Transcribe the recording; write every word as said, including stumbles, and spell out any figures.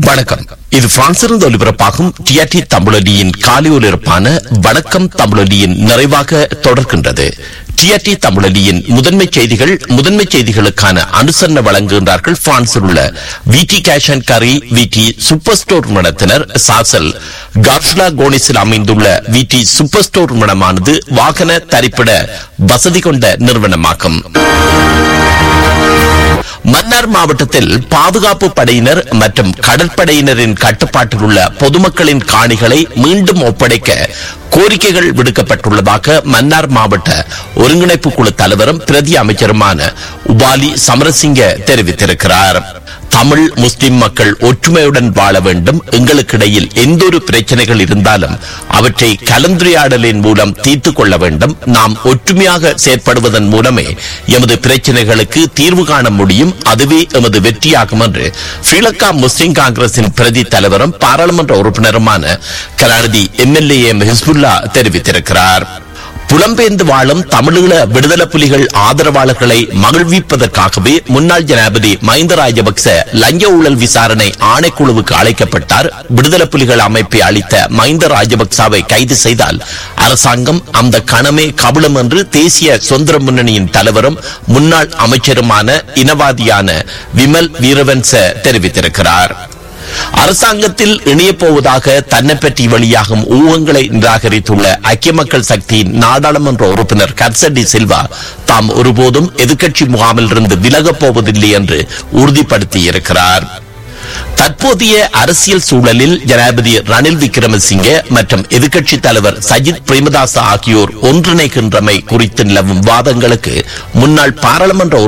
வணக்கம். இது பிரான்சிலிருந்து ஒலிபரப்பாகும் டிஆர்டி தமிழொலியின் காலை ஒலிபரப்பான வணக்கம் தமிழொலியின் நிறைவாக தொடர்கின்றது. டிஆர்டி தமிழொலியின் முதன்மை செய்திகள் முதன்மை செய்திகளுக்கான அனுசரணை வழங்குகின்றார்கள் பிரான்சில் உள்ள விடி கேஷ் அண்ட் கரி விடி சூப்பர் ஸ்டோர் நிறுவனத்தினர். சாசல் கார்ஷ்லா கோனிஸில் அமைந்துள்ள விடி சூப்பர் ஸ்டோர் நிறுவனமானது வாகன தரிப்பிட வசதி கொண்ட நிறுவனமாகும். மன்னார் மாவட்டத்தில் பாதுகாப்பு படையினர் மற்றும் கடற்படையினரின் கட்டுப்பாட்டில் உள்ள பொதுமக்களின் காணிகளை மீண்டும் ஒப்படைக்க கோரிக்கைகள் விடுக்கப்பட்டுள்ளதாக மன்னார் மாவட்ட ஒருங்கிணைப்பு குழு தலைவரும் பிரதி அமைச்சருமான உபாலி சமரசிங்க தெரிவித்திருக்கிறார். தமிழ் முஸ்லிம் மக்கள் ஒற்றுமையுடன் வாழ வேண்டும். எங்களுக்கிடையில் எந்த ஒரு பிரச்சனைகள் இருந்தாலும் அவற்றை கலந்துரையாடலின் மூலம் தீர்த்துக் கொள்ள வேண்டும். நாம் ஒற்றுமையாக செயற்படுவதன் மூலமே எமது பிரச்சனைகளுக்கு தீர்வு காண முடியும். அதுவே எமது வெற்றியாகும் என்று ஸ்ரீலங்கா முஸ்லிம் காங்கிரசின் பிரதி தலைவரும் பாராளுமன்ற உறுப்பினருமான கலாநிதி எம்எல்ஏ எம் ஹிஸ்புல்லா தெரிவித்திருக்கிறார். புலம்பெயர்ந்து வாழும் தமிழீழ விடுதலை புலிகள் ஆதரவாளர்களை மகிழ்விப்பதற்காகவே முன்னாள் ஜனாதிபதி மஹிந்த ராஜபக்ச லஞ்ச ஊழல் விசாரணை ஆணைக்குழுவுக்கு அழைக்கப்பட்டார். விடுதலை புலிகள் அமைப்பை அளித்த மஹிந்த ராஜபக்சவை கைது செய்தால் அரசாங்கம் அந்த கணமே கபலம் என்று தேசிய சுதந்திர முன்னணியின் தலைவரும் முன்னாள் அமைச்சருமான இனவாதியான விமல் வீரவன்ச தெரிவித்திருக்கிறார். அரசாங்கத்தில் இணையப் போவதாக தன்னை பற்றி வெளியாகும் ஊகங்களை நிராகரித்துள்ள ஐக்கிய மக்கள் சக்தியின் நாடாளுமன்ற உறுப்பினர் கர்சடி சில்வா தாம் ஒருபோதும் எதிர்க்கட்சி முகாமில் இருந்து விலகப் போவதில்லை என்று உறுதிப்படுத்தியிருக்கிறார். தற்போதைய அரசியல் சூழலில் ஜனாதிபதி ரணில் விக்ரமசிங்கே மற்றும் எதிர்க்கட்சி தலைவர் சஜித் பிரேமதாச ஆகியோர் ஒன்றிணைகின்றமை குறித்து நிலவும் வாதங்களுக்கு முன்னாள் பாராளுமன்ற